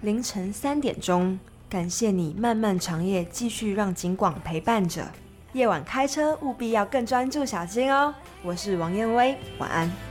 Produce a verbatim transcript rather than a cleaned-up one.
凌晨三点钟，感谢你漫漫长夜继续让警广陪伴着。夜晚开车务必要更专注小心哦。我是王燕薇，晚安。